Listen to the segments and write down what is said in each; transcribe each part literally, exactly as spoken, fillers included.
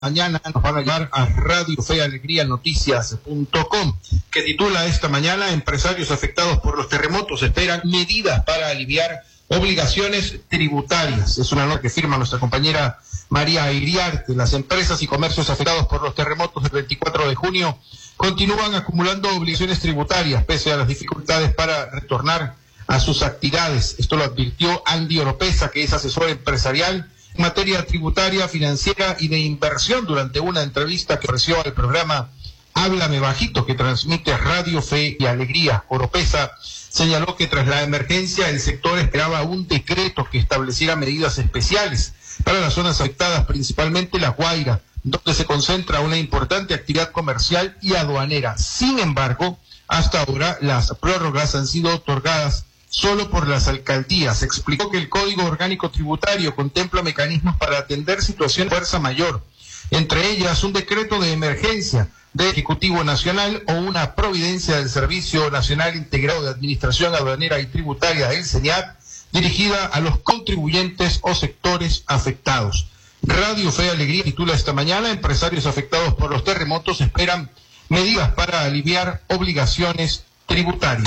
Mañana nos van a llevar a Radio Fe y Alegría Noticias punto com, que titula esta mañana: empresarios afectados por los terremotos esperan medidas para aliviar obligaciones tributarias. Es una nota que firma nuestra compañera María Iriarte. Las empresas y comercios afectados por los terremotos del veinticuatro de junio continúan acumulando obligaciones tributarias pese a las dificultades para retornar a sus actividades. Esto lo advirtió Andy Oropesa, que es asesor empresarial en materia tributaria, financiera y de inversión, durante una entrevista que ofreció al programa Háblame Bajito, que transmite Radio Fe y Alegría. Oropesa señaló que tras la emergencia el sector esperaba un decreto que estableciera medidas especiales para las zonas afectadas, principalmente La Guaira, donde se concentra una importante actividad comercial y aduanera. Sin embargo, hasta ahora las prórrogas han sido otorgadas solo por las alcaldías. Explicó que el Código Orgánico Tributario contempla mecanismos para atender situaciones de fuerza mayor, entre ellas un decreto de emergencia del Ejecutivo Nacional o una providencia del Servicio Nacional Integrado de Administración Aduanera y Tributaria del SENIAT, dirigida a los contribuyentes o sectores afectados. Radio Fe y Alegría titula esta mañana: empresarios afectados por los terremotos esperan medidas para aliviar obligaciones tributarias.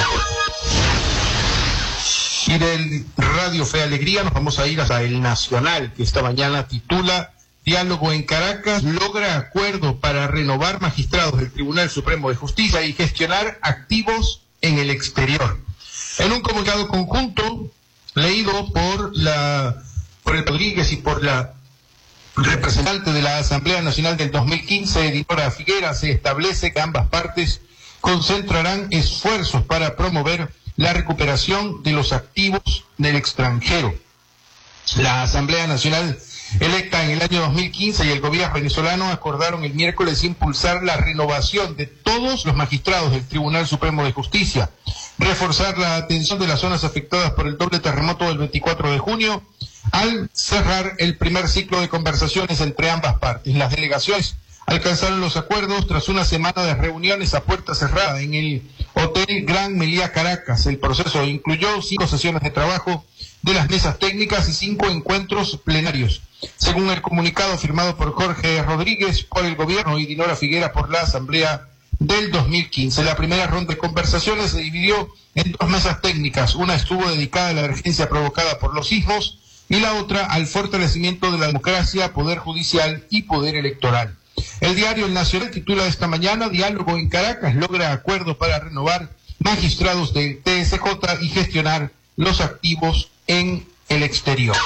Y del Radio Fe y Alegría nos vamos a ir hasta El Nacional, que esta mañana titula: diálogo en Caracas logra acuerdo para renovar magistrados del Tribunal Supremo de Justicia y gestionar activos en el exterior. En un comunicado conjunto leído por la por el Rodríguez y por la representante de la Asamblea Nacional del dos mil quince, Dinora Figuera, se establece que ambas partes concentrarán esfuerzos para promover la recuperación de los activos del extranjero. La Asamblea Nacional electa en el año dos mil quince y el gobierno venezolano acordaron el miércoles impulsar la renovación de todos los magistrados del Tribunal Supremo de Justicia, reforzar la atención de las zonas afectadas por el doble terremoto del veinticuatro de junio, al cerrar el primer ciclo de conversaciones entre ambas partes. Las delegaciones alcanzaron los acuerdos tras una semana de reuniones a puerta cerrada en el Hotel Gran Meliá Caracas. El proceso incluyó cinco sesiones de trabajo de las mesas técnicas y cinco encuentros plenarios. Según el comunicado firmado por Jorge Rodríguez por el gobierno y Dinora Figuera por la Asamblea del dos mil quince, la primera ronda de conversaciones se dividió en dos mesas técnicas. Una estuvo dedicada a la emergencia provocada por los sismos y la otra al fortalecimiento de la democracia, poder judicial y poder electoral. El diario El Nacional titula esta mañana: diálogo en Caracas logra acuerdo para renovar magistrados del T S J y gestionar los activos en el exterior.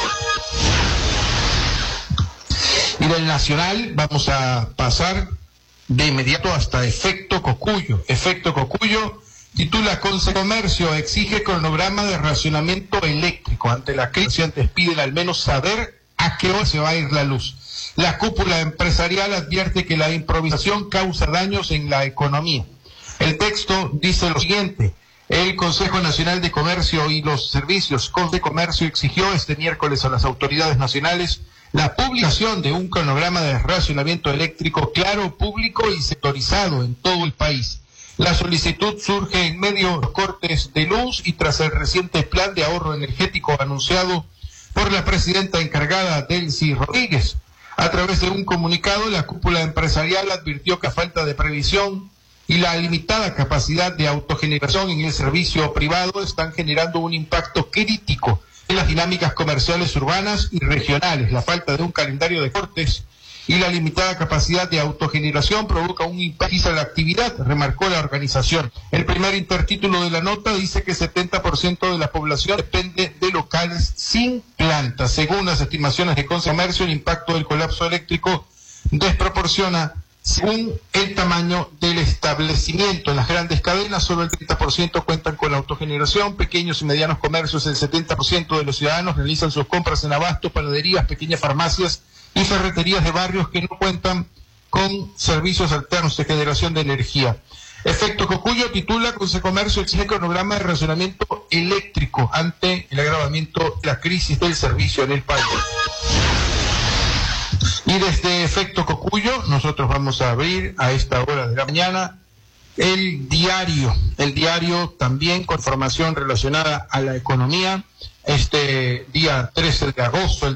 Y del Nacional vamos a pasar de inmediato hasta Efecto Cocuyo. Efecto Cocuyo titula: Consecomercio exige cronograma de racionamiento eléctrico. Ante la crisis, antes piden al menos saber a qué hora se va a ir la luz. La cúpula empresarial advierte que la improvisación causa daños en la economía. El texto dice lo siguiente: el Consejo Nacional de Comercio y los Servicios Consecomercio exigió este miércoles a las autoridades nacionales la publicación de un cronograma de racionamiento eléctrico claro, público y sectorizado en todo el país. La solicitud surge en medio de los cortes de luz y tras el reciente plan de ahorro energético anunciado por la presidenta encargada, Delcy Rodríguez. A través de un comunicado, la cúpula empresarial advirtió que a falta de previsión y la limitada capacidad de autogeneración en el servicio privado están generando un impacto crítico en las dinámicas comerciales urbanas y regionales. La falta de un calendario de cortes y la limitada capacidad de autogeneración provoca un impacto en la actividad, remarcó la organización. El primer intertítulo de la nota dice que setenta por ciento de la población depende de locales sin planta. Según las estimaciones de Consecomercio, el impacto del colapso eléctrico desproporciona según el tamaño del establecimiento. En las grandes cadenas, solo el treinta por ciento cuentan con la autogeneración. Pequeños y medianos comercios, el setenta por ciento de los ciudadanos realizan sus compras en abasto, panaderías, pequeñas farmacias y ferreterías de barrios que no cuentan con servicios alternos de generación de energía. Efecto Cocuyo titula: Consecomercio exige cronograma de racionamiento eléctrico ante el agravamiento de la crisis del servicio en el país. Y desde Efecto Cocuyo nosotros vamos a abrir a esta hora de la mañana el diario, el diario también con información relacionada a la economía. Este día trece de agosto, el